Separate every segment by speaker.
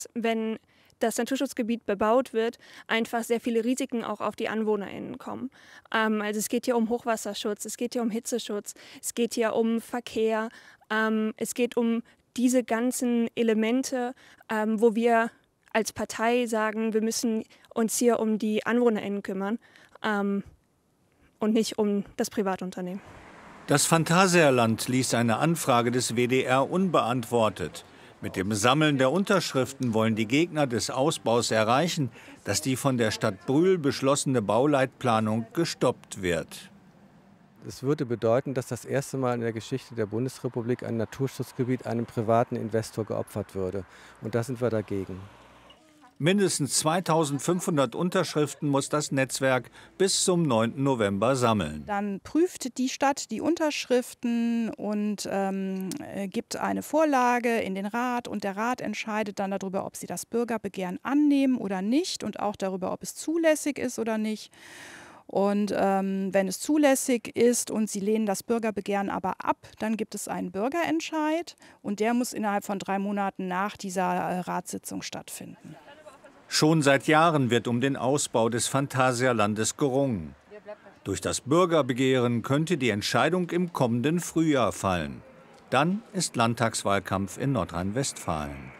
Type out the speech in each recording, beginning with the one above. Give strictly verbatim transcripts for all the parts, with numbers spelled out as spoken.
Speaker 1: Wenn das Naturschutzgebiet bebaut wird, einfach sehr viele Risiken auch auf die AnwohnerInnen kommen. Ähm, also es geht hier um Hochwasserschutz, es geht hier um Hitzeschutz, es geht hier um Verkehr, ähm, es geht um diese ganzen Elemente, ähm, wo wir als Partei sagen, wir müssen uns hier um die AnwohnerInnen kümmern ähm, und nicht um das Privatunternehmen.
Speaker 2: Das Phantasialand ließ eine Anfrage des W D R unbeantwortet. Mit dem Sammeln der Unterschriften wollen die Gegner des Ausbaus erreichen, dass die von der Stadt Brühl beschlossene Bauleitplanung gestoppt wird.
Speaker 3: Es würde bedeuten, dass das erste Mal in der Geschichte der Bundesrepublik ein Naturschutzgebiet einem privaten Investor geopfert würde. Und da sind wir dagegen.
Speaker 2: Mindestens zweitausendfünfhundert Unterschriften muss das Netzwerk bis zum neunten November sammeln.
Speaker 4: Dann prüft die Stadt die Unterschriften und ähm, gibt eine Vorlage in den Rat. Und der Rat entscheidet dann darüber, ob sie das Bürgerbegehren annehmen oder nicht und auch darüber, ob es zulässig ist oder nicht. Und ähm, wenn es zulässig ist und sie lehnen das Bürgerbegehren aber ab, dann gibt es einen Bürgerentscheid und der muss innerhalb von drei Monaten nach dieser äh, Ratssitzung stattfinden.
Speaker 2: Schon seit Jahren wird um den Ausbau des Phantasialandes gerungen. Durch das Bürgerbegehren könnte die Entscheidung im kommenden Frühjahr fallen. Dann ist Landtagswahlkampf in Nordrhein-Westfalen.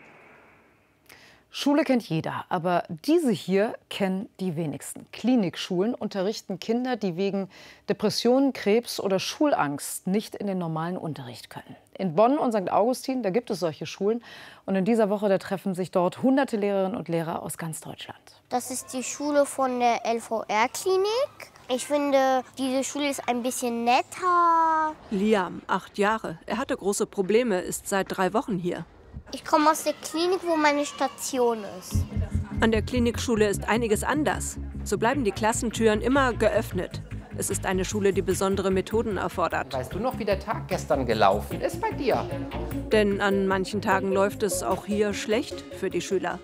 Speaker 5: Schule kennt jeder, aber diese hier kennen die wenigsten. Klinikschulen unterrichten Kinder, die wegen Depressionen, Krebs oder Schulangst nicht in den normalen Unterricht können. In Bonn und Sankt Augustin, da gibt es solche Schulen. Und in dieser Woche, da treffen sich dort hunderte Lehrerinnen und Lehrer aus ganz Deutschland.
Speaker 6: Das ist die Schule von der L V R-Klinik. Ich finde, diese Schule ist ein bisschen netter.
Speaker 7: Liam, acht Jahre. Er hatte große Probleme, ist seit drei Wochen hier.
Speaker 6: Ich komme aus der Klinik, wo meine Station ist.
Speaker 7: An der Klinikschule ist einiges anders. So bleiben die Klassentüren immer geöffnet. Es ist eine Schule, die besondere Methoden erfordert.
Speaker 8: Weißt du noch, wie der Tag gestern gelaufen ist bei dir?
Speaker 7: Denn an manchen Tagen läuft es auch hier schlecht für die Schüler.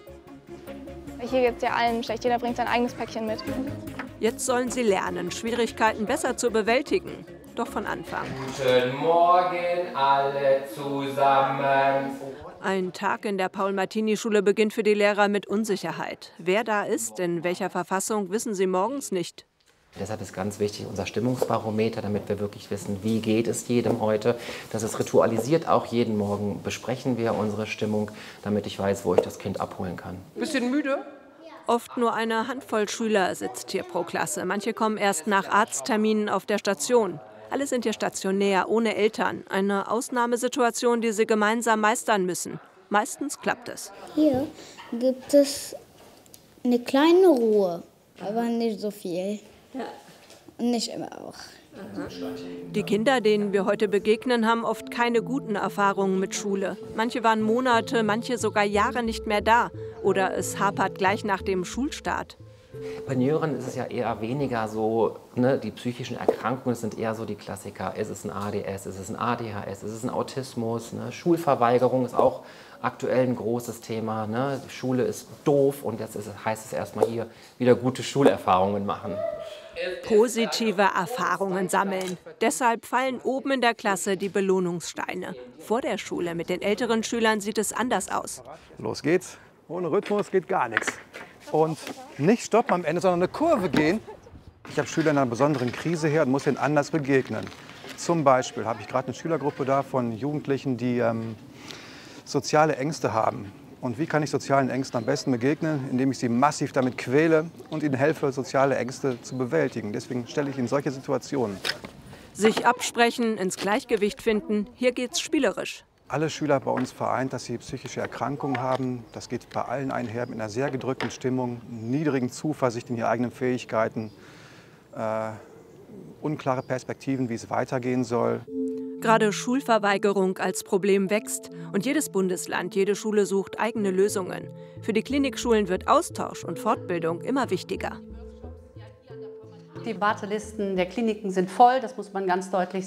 Speaker 9: Hier geht es ja allen schlecht. Jeder bringt sein eigenes Päckchen mit.
Speaker 7: Jetzt sollen sie lernen, Schwierigkeiten besser zu bewältigen. Doch von Anfang.
Speaker 8: Guten Morgen alle zusammen.
Speaker 7: Ein Tag in der Paul-Martini-Schule beginnt für die Lehrer mit Unsicherheit. Wer da ist, in welcher Verfassung, wissen sie morgens nicht.
Speaker 8: Deshalb ist ganz wichtig unser Stimmungsbarometer, damit wir wirklich wissen, wie geht es jedem heute. Das ist ritualisiert, auch jeden Morgen besprechen wir unsere Stimmung, damit ich weiß, wo ich das Kind abholen kann. Bisschen müde?
Speaker 7: Oft nur eine Handvoll Schüler sitzt hier pro Klasse. Manche kommen erst nach Arztterminen auf der Station. Alle sind hier stationär, ohne Eltern. Eine Ausnahmesituation, die sie gemeinsam meistern müssen. Meistens klappt es.
Speaker 10: Hier gibt es eine kleine Ruhe, aber nicht so viel. Ja. Und nicht immer auch.
Speaker 7: Die Kinder, denen wir heute begegnen, haben oft keine guten Erfahrungen mit Schule. Manche waren Monate, manche sogar Jahre nicht mehr da. Oder es hapert gleich nach dem Schulstart.
Speaker 8: Bei Jüngeren ist es ja eher weniger so, ne, die psychischen Erkrankungen sind eher so die Klassiker. Es ist ein A D S, es ist ein A D H S, es ist ein Autismus. Ne? Schulverweigerung ist auch aktuell ein großes Thema. Ne? Die Schule ist doof und jetzt ist es, heißt es erstmal hier wieder gute Schulerfahrungen machen.
Speaker 7: Positive Erfahrungen sammeln. Deshalb fallen oben in der Klasse die Belohnungssteine. Vor der Schule mit den älteren Schülern sieht es anders aus.
Speaker 11: Los geht's. Ohne Rhythmus geht gar nichts. Und nicht stoppen am Ende, sondern eine Kurve gehen. Ich habe Schüler in einer besonderen Krise her und muss ihnen anders begegnen. Zum Beispiel habe ich gerade eine Schülergruppe da von Jugendlichen, die ähm, soziale Ängste haben. Und wie kann ich sozialen Ängsten am besten begegnen? Indem ich sie massiv damit quäle und ihnen helfe, soziale Ängste zu bewältigen. Deswegen stelle ich ihnen solche Situationen.
Speaker 7: Sich absprechen, ins Gleichgewicht finden, hier geht's spielerisch.
Speaker 11: Alle Schüler bei uns vereint, dass sie psychische Erkrankungen haben. Das geht bei allen einher mit einer sehr gedrückten Stimmung, niedrigen Zuversicht in ihre eigenen Fähigkeiten, äh, unklare Perspektiven, wie es weitergehen soll.
Speaker 7: Gerade Schulverweigerung als Problem wächst und jedes Bundesland, jede Schule sucht eigene Lösungen. Für die Klinikschulen wird Austausch und Fortbildung immer wichtiger.
Speaker 12: Die Wartelisten der Kliniken sind voll, das muss man ganz deutlich sagen.